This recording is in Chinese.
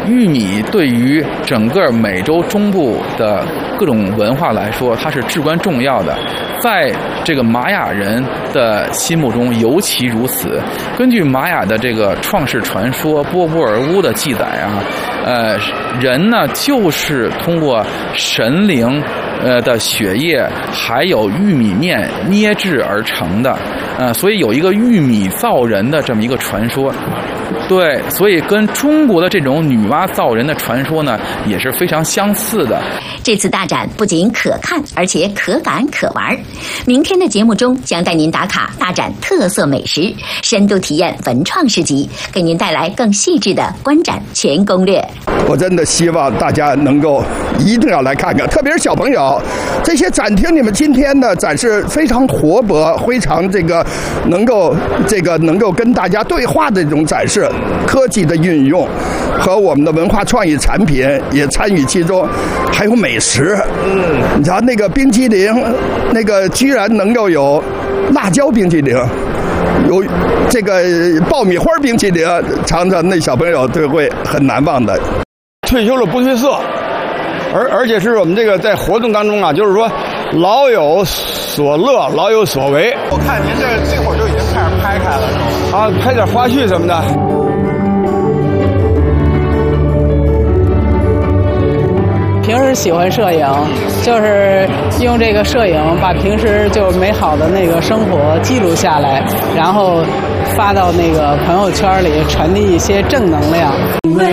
玉米对于整个美洲中部的各种文化来说，它是至关重要的。在这个玛雅人的心目中尤其如此。根据玛雅的这个创世传说波波尔乌的记载啊，人呢就是通过神灵的血液还有玉米面捏制而成的，所以有一个玉米造人的这么一个传说。对，所以跟中国的这种女娲造人的传说呢也是非常相似的。 这次大展不仅可看，而且可感可玩。明天的节目中将带您打卡大展特色美食，深度体验文创市集，给您带来更细致的观展全攻略。 我真的希望大家能够一定要来看看，特别是小朋友。这些展厅你们今天的展示非常活泼，非常能够跟大家对话的这种展示，科技的运用和我们的文化创意产品也参与其中，还有美食。你瞧那个冰淇淋，那个居然能够有辣椒冰淇淋，有这个爆米花冰淇淋，尝尝那小朋友都会很难忘的。 退休了不褪色，而且是我们这个在活动当中啊，就是说老有所乐，老有所为。 我看您这会儿就已经开始拍开了，是吧？ 啊，拍点花絮什么的。 平时喜欢摄影，就是用这个摄影把平时就美好的那个生活记录下来，然后发到那个朋友圈里，传递一些正能量。